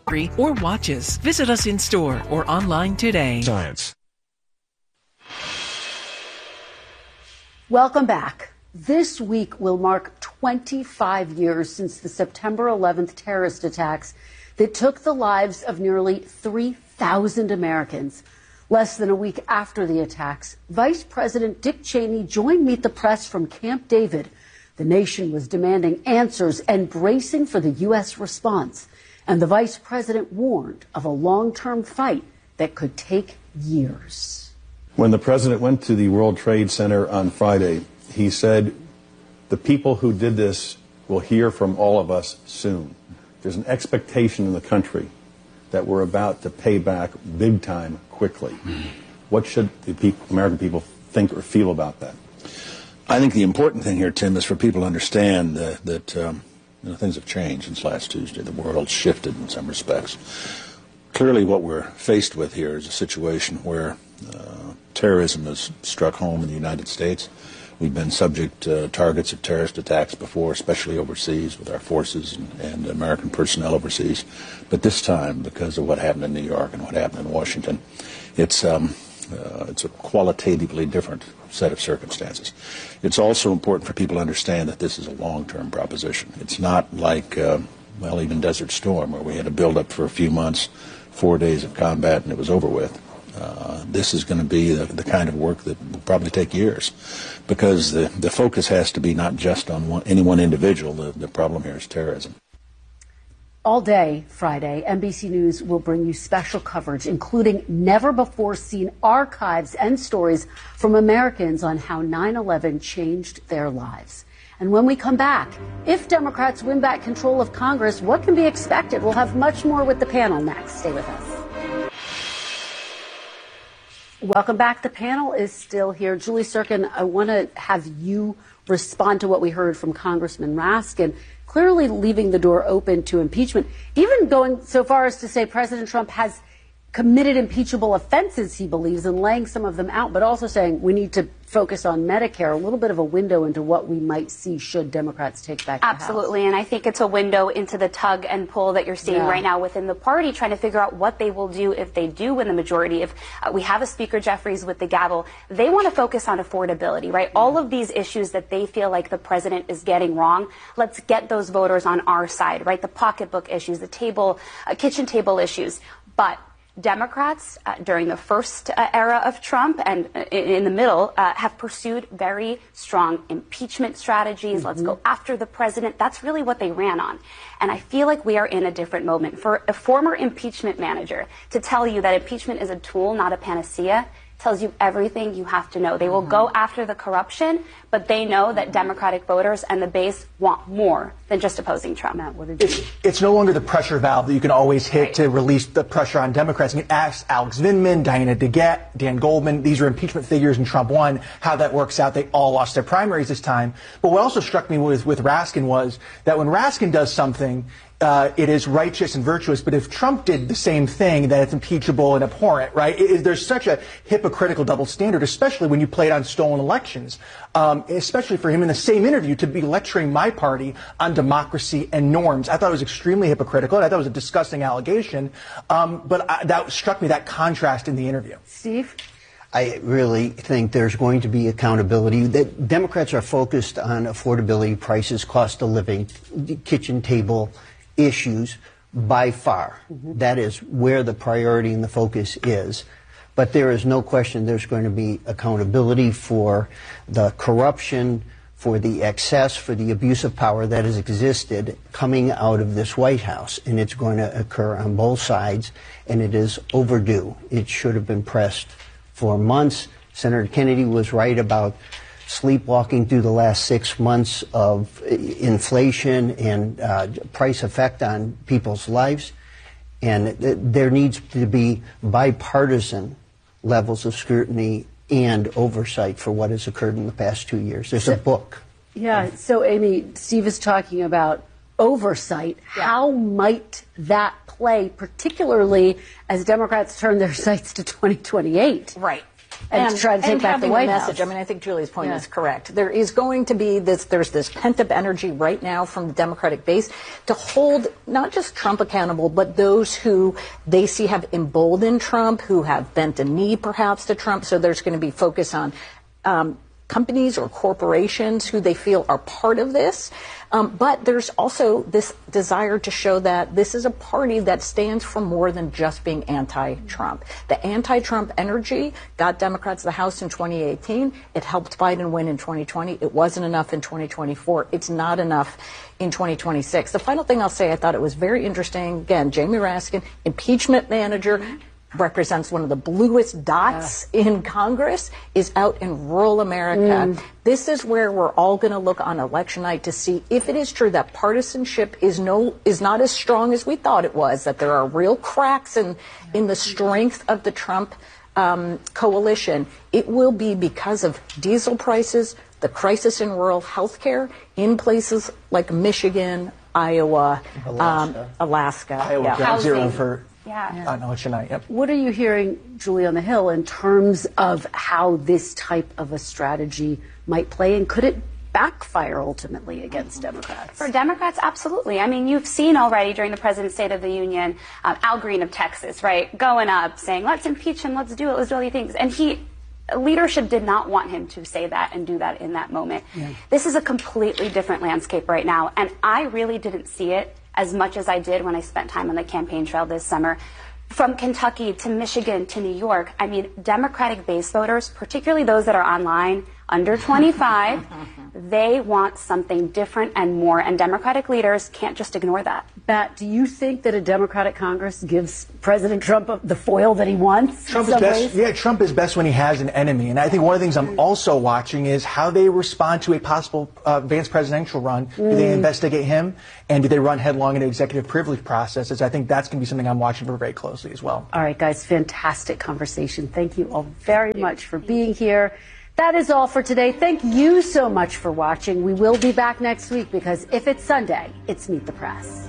or watches. Visit us in store or online today. Science. Welcome back. This week will mark 25 years since the September 11th terrorist attacks that took the lives of nearly 3,000 Americans. Less than a week after the attacks, Vice President Dick Cheney joined Meet the Press from Camp David. The nation was demanding answers and bracing for the U.S. response. And the vice president warned of a long-term fight that could take years. When the president went to the World Trade Center on Friday, he said, the people who did this will hear from all of us soon. There's an expectation in the country that we're about to pay back big time quickly. What should the American people think or feel about that? I think the important thing here, Tim, is for people to understand that things have changed since last Tuesday. The world shifted in some respects. Clearly what we're faced with here is a situation where terrorism has struck home in the United States. We've been subject to targets of terrorist attacks before, especially overseas with our forces and American personnel overseas. But this time, because of what happened in New York and what happened in Washington, it's a qualitatively different set of circumstances. It's also important for people to understand that this is a long-term proposition. It's not like, even Desert Storm, where we had to build up for a few months, 4 days of combat, and it was over with. This is going to be the kind of work that will probably take years, because the focus has to be not just on any one individual. The problem here is terrorism. All day Friday, NBC News will bring you special coverage, including never-before-seen archives and stories from Americans on how 9/11 changed their lives. And when we come back, if Democrats win back control of Congress, what can be expected? We'll have much more with the panel next. Stay with us. Welcome back. The panel is still here. Julie Sirkin, I want to have you respond to what we heard from Congressman Raskin, clearly leaving the door open to impeachment, even going so far as to say President Trump has committed impeachable offenses, he believes, and laying some of them out, but also saying we need to focus on Medicare, a little bit of a window into what we might see should Democrats take back the House. Absolutely, and I think it's a window into the tug and pull that you're seeing right now within the party, trying to figure out what they will do if they do win the majority. If we have a Speaker Jeffries with the gavel, they want to focus on affordability, right? All of these issues that they feel like the president is getting wrong, let's get those voters on our side, right? The pocketbook issues, the kitchen table issues. But Democrats, during the first era of Trump and in the middle, have pursued very strong impeachment strategies. Let's go after the president. That's really what they ran on. And I feel like we are in a different moment. For a former impeachment manager to tell you that impeachment is a tool, not a panacea, tells you everything you have to know. They will go after the corruption, but they know that Democratic voters and the base want more than just opposing Trump. Matt, what did you It's no longer the pressure valve that you can always hit to release the pressure on Democrats. You can ask Alex Vindman, Diana DeGette, Dan Goldman. These are impeachment figures in Trump won. How that works out, they all lost their primaries this time. But what also struck me with Raskin was that when Raskin does something, it is righteous and virtuous, but if Trump did the same thing, then it's impeachable and abhorrent, right? There's such a hypocritical double standard, especially when you play it on stolen elections, especially for him in the same interview to be lecturing my party on democracy and norms. I thought it was extremely hypocritical, and I thought it was a disgusting allegation, but that struck me, that contrast in the interview. Steve? I really think there's going to be accountability. That Democrats are focused on affordability, prices, cost of living, kitchen table issues by far. That is where the priority and the focus is. But there is no question there's going to be accountability for the corruption, for the excess, for the abuse of power that has existed coming out of this White House. And it's going to occur on both sides, and it is overdue. It should have been pressed for months. Senator Kennedy was right about sleepwalking through the last 6 months of inflation and price effect on people's lives. And there needs to be bipartisan levels of scrutiny and oversight for what has occurred in the past 2 years. There's a book. Yeah. So, Amy, Steve is talking about oversight. Yeah. How might that play, particularly as Democrats turn their sights to 2028? Right. and try to take back the White House. I mean, I think Julie's point is correct. There is going to be there's this pent-up energy right now from the Democratic base to hold not just Trump accountable, but those who they see have emboldened Trump, who have bent a knee perhaps to Trump. So there's going to be focus on companies or corporations who they feel are part of this. But there's also this desire to show that this is a party that stands for more than just being anti-Trump. The anti-Trump energy got Democrats the House in 2018. It helped Biden win in 2020. It wasn't enough in 2024. It's not enough in 2026. The final thing I'll say, I thought it was very interesting. Again, Jamie Raskin, impeachment manager, represents one of the bluest dots in Congress, is out in rural America. This is where we're all going to look on election night to see if it is true that partisanship is not as strong as we thought it was, that there are real cracks in the strength of the Trump coalition. It will be because of diesel prices, the crisis in rural health care in places like Michigan, Iowa, Alaska. Iowa ground zero for on election night. Yep. What are you hearing, Julie, on the Hill in terms of how this type of a strategy might play, and could it backfire ultimately against Democrats? For Democrats, absolutely. I mean, you've seen already during the President's State of the Union, Al Green of Texas, right, going up saying, let's impeach him, let's do it, let's do all these things. And leadership did not want him to say that and do that in that moment. This is a completely different landscape right now, and I really didn't see it as much as I did when I spent time on the campaign trail this summer. From Kentucky to Michigan to New York, I mean, Democratic base voters, particularly those that are online, under 25, they want something different and more, and Democratic leaders can't just ignore that. Bat, do you think that a Democratic Congress gives President Trump the foil that he wants? Trump is best. Yeah, Trump is best when he has an enemy, and I think one of the things I'm also watching is how they respond to a possible Vance presidential run. Do they investigate him, and do they run headlong into executive privilege processes? I think that's going to be something I'm watching for very closely as well. All right, guys, fantastic conversation. Thank you all very much for being here. That is all for today. Thank you so much for watching. We will be back next week because if it's Sunday, it's Meet the Press.